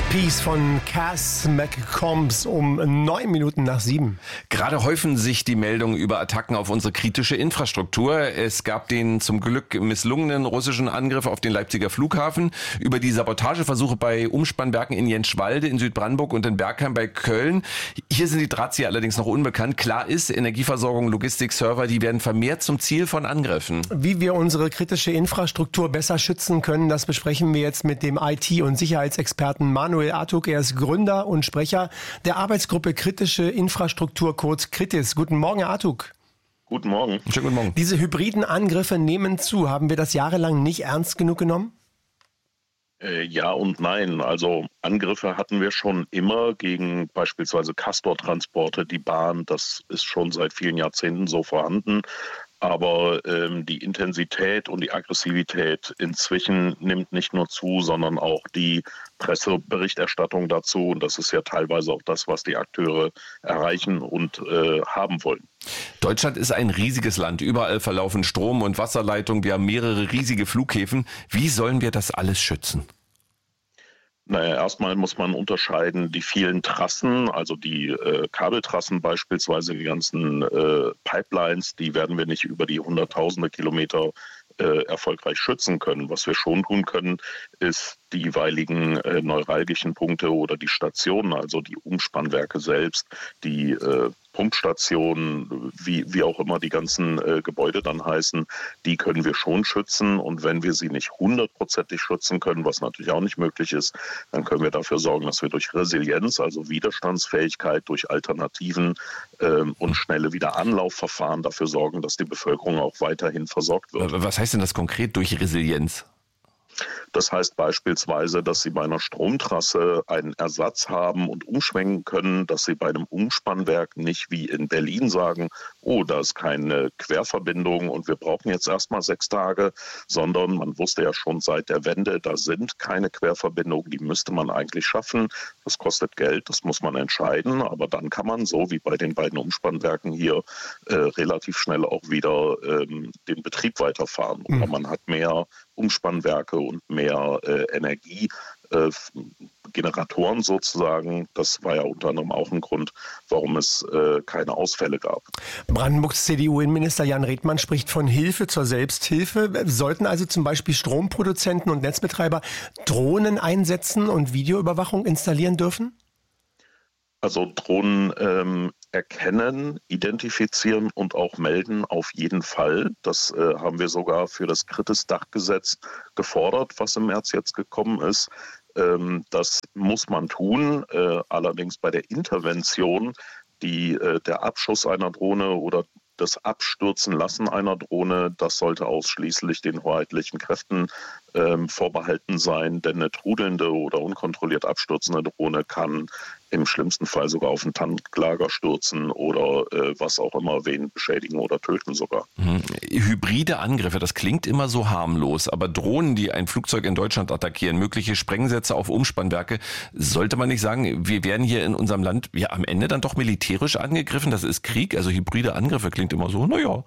Peace von Cass McCombs um 9 Minuten nach 7. Gerade häufen sich die Meldungen über Attacken auf unsere kritische Infrastruktur. Es gab den zum Glück misslungenen russischen Angriff auf den Leipziger Flughafen, über die Sabotageversuche bei Umspannwerken in Jenschwalde in Südbrandenburg und in Bergheim bei Köln. Hier sind die Drahtzieher allerdings noch unbekannt. Klar ist, Energieversorgung, Logistik, Server, die werden vermehrt zum Ziel von Angriffen. Wie wir unsere kritische Infrastruktur besser schützen können, das besprechen wir jetzt mit dem IT- und Sicherheitsexperten Manuel Artuk. Er ist Gründer und Sprecher der Arbeitsgruppe Kritische Infrastruktur, kurz Kritis. Guten Morgen, Herr Artuk. Guten Morgen. Schönen guten Morgen. Diese hybriden Angriffe nehmen zu. Haben wir das jahrelang nicht ernst genug genommen? Ja und nein. Also Angriffe hatten wir schon immer gegen beispielsweise Castortransporte, die Bahn. Das ist schon seit vielen Jahrzehnten so vorhanden. Aber die Intensität und die Aggressivität inzwischen nimmt nicht nur zu, sondern auch die Presseberichterstattung dazu. Und das ist ja teilweise auch das, was die Akteure erreichen und haben wollen. Deutschland ist ein riesiges Land. Überall verlaufen Strom- und Wasserleitungen. Wir haben mehrere riesige Flughäfen. Wie sollen wir das alles schützen? Naja, erstmal muss man unterscheiden die vielen Trassen, also die Kabeltrassen beispielsweise, die ganzen Pipelines, die werden wir nicht über die hunderttausende Kilometer erfolgreich schützen können. Was wir schon tun können, ist die jeweiligen neuralgischen Punkte oder die Stationen, also die Umspannwerke selbst, die Pumpstationen, wie auch immer die ganzen Gebäude dann heißen, die können wir schon schützen. Und wenn wir sie nicht 100%ig schützen können, was natürlich auch nicht möglich ist, dann können wir dafür sorgen, dass wir durch Resilienz, also Widerstandsfähigkeit, durch Alternativen und schnelle Wiederanlaufverfahren dafür sorgen, dass die Bevölkerung auch weiterhin versorgt wird. Was heißt denn das konkret durch Resilienz? Das heißt beispielsweise, dass Sie bei einer Stromtrasse einen Ersatz haben und umschwenken können, dass Sie bei einem Umspannwerk nicht wie in Berlin sagen, oh, da ist keine Querverbindung und wir brauchen jetzt erstmal 6 Tage, sondern man wusste ja schon seit der Wende, da sind keine Querverbindungen, die müsste man eigentlich schaffen. Das kostet Geld, das muss man entscheiden, aber dann kann man, so wie bei den beiden Umspannwerken hier, relativ schnell auch wieder den Betrieb weiterfahren. Oder man hat mehr Umspannwerke und mehr Energiegeneratoren sozusagen. Das war ja unter anderem auch ein Grund, warum es keine Ausfälle gab. Brandenburgs CDU-Innenminister Jan Redmann spricht von Hilfe zur Selbsthilfe. Sollten also zum Beispiel Stromproduzenten und Netzbetreiber Drohnen einsetzen und Videoüberwachung installieren dürfen? Also Drohnen erkennen, identifizieren und auch melden auf jeden Fall. Das haben wir sogar für das Kritis-Dachgesetz gefordert, was im März jetzt gekommen ist. Das muss man tun. Allerdings bei der Intervention, der Abschuss einer Drohne oder das Abstürzen lassen einer Drohne, das sollte ausschließlich den hoheitlichen Kräften vorbehalten sein, denn eine trudelnde oder unkontrolliert abstürzende Drohne kann im schlimmsten Fall sogar auf ein Tanklager stürzen oder was auch immer, wen beschädigen oder töten sogar. Hybride Angriffe, das klingt immer so harmlos, aber Drohnen, die ein Flugzeug in Deutschland attackieren, mögliche Sprengsätze auf Umspannwerke, sollte man nicht sagen, wir werden hier in unserem Land ja am Ende dann doch militärisch angegriffen? Das ist Krieg, also hybride Angriffe klingt immer so, naja.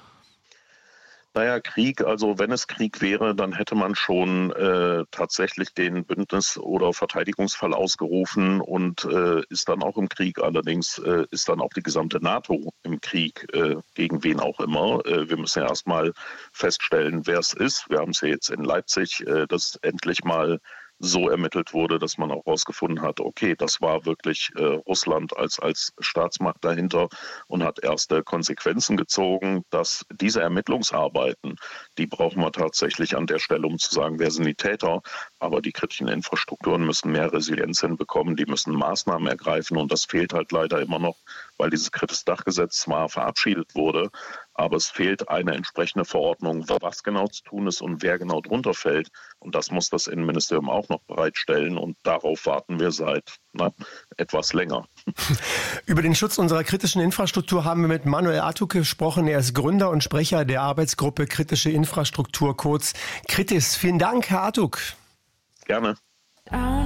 Naja, Krieg, also wenn es Krieg wäre, dann hätte man schon tatsächlich den Bündnis- oder Verteidigungsfall ausgerufen und ist dann auch im Krieg. Allerdings ist dann auch die gesamte NATO im Krieg, gegen wen auch immer. Wir müssen ja erstmal feststellen, wer es ist. Wir haben es ja jetzt in Leipzig, dass endlich mal so ermittelt wurde, dass man auch herausgefunden hat, okay, das war wirklich Russland als Staatsmacht dahinter und hat erste Konsequenzen gezogen, dass diese Ermittlungsarbeiten, die brauchen wir tatsächlich an der Stelle, um zu sagen, wer sind die Täter, aber die kritischen Infrastrukturen müssen mehr Resilienz hinbekommen, die müssen Maßnahmen ergreifen und das fehlt halt leider immer noch, weil dieses Kritis-Dachgesetz zwar verabschiedet wurde, aber es fehlt eine entsprechende Verordnung, was genau zu tun ist und wer genau drunter fällt. Und das muss das Innenministerium auch noch bereitstellen. Und darauf warten wir seit etwas länger. Über den Schutz unserer kritischen Infrastruktur haben wir mit Manuel Artuk gesprochen. Er ist Gründer und Sprecher der Arbeitsgruppe Kritische Infrastruktur, kurz Kritis. Vielen Dank, Herr Artuk. Gerne.